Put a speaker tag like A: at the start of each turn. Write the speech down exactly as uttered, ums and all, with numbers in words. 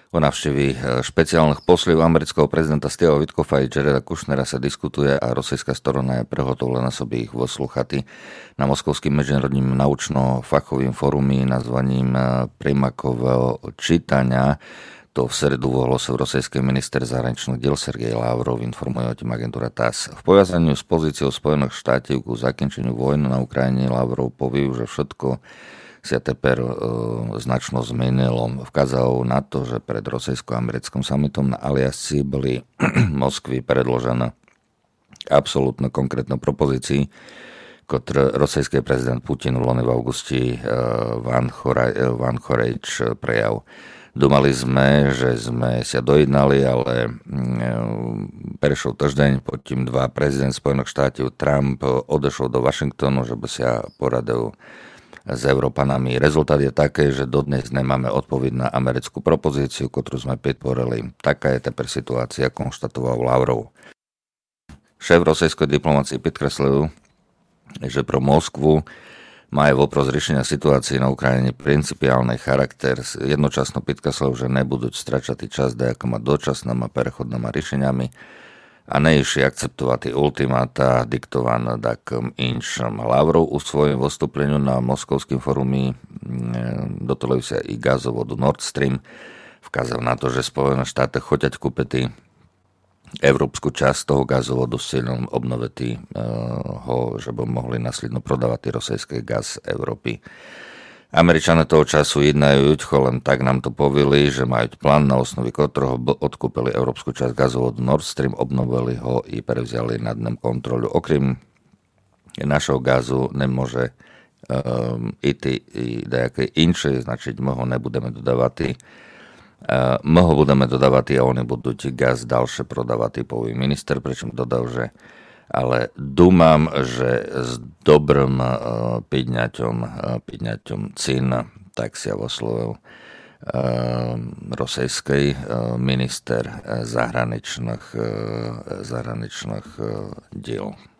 A: O návštevy špeciálnych poslov amerického prezidenta Steve'a Witkoffa i Jareda Kushnera sa diskutuje a rosyjská strana je prehotovlená sobie ich vyslúchať na Moskovským medzinárodným naučno-fachovým fórumi nazvaním Primakového čítania. To v sredu v ohlase rosijský minister zahraničných diel Sergej Lavrov informuje o tým agentúra TASS. V poviazaniu s pozíciou Spojených štátov ku zakončeniu vojny na Ukrajine Lavrov povedal, že všetko sa teper e, značno zmenilo. Vkázal na to, že pred rosijsko-americkým summitom na Aliasci boli Moskvi predložené absolútne konkrétne propozícii, ktoré rosijský prezident Putin v augusti e, Van Chorejč prejav. Dumali sme, že sme sa dojednali, ale e, prešiel týždeň, potom dva prezident Spojených štátov Trump odešol do Washingtonu, že by sa poradil s Európanami. Rezultát je také, že dodnes nemáme odpoveď na americkú propozíciu, ktorú sme podporili. Taká je teper situácia, konštatoval Lavrov. Šéf rosijskej diplomácie podkreslil, že pro Moskvu má aj vopros riešenia situácie na Ukrajine principiálny charakter. Jednočasno podkreslil, že nebudú stračatý čas nejakými dočasnými a prechodnými riešeniami a nejšie akceptovať ultimáta diktované takým inšom. Lavrov u svojom vystúpleniu na Moskovským fórumi dotolejú sa i gazovodu Nord Stream. Vkázal na to, že Spojené štáty choťať kúpiť európsku časť toho gazovodu s cieľom obnoviť ho, že by mohli následno prodávať rosijský gaz Európy. Američania toho času jednajú, len tak nám to povili, že majú plán, na osnovi ktorého odkúpili európsku časť gazovodu Nord Stream, obnovili ho i prevzali nad ním kontrolu. Okrem našeho gazu nemôže um, i ty i nejaké inšie, znači my ho nebudeme dodávať. Uh, my ho budeme dodávať a oni budú gaz ďalšie prodávať, pový minister, pričom dodal, že ale dúmam, že s dobrým uh, pidňaťom, uh, pidňaťom cín, tak si ja oslovil uh, rosijský uh, minister uh, zahraničných, uh, zahraničných uh, diel.